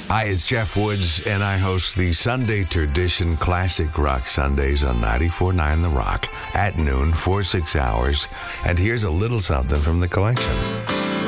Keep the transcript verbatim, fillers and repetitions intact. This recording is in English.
Hi, it's Jeff Woods, and I host the Sunday Tradition Classic Rock Sundays on ninety-four point nine The Rock at noon for six hours. And here's a little something from the collection.